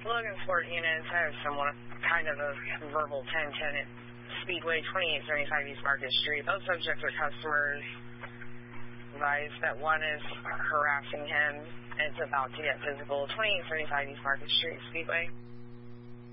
Logan Sport units. I have somewhat kind of a verbal 1010 at Speedway, 2875 East Market Street. Both subjects are customers. Advised that one is harassing him and it's about to get physical. 2875 East Market Street, Speedway.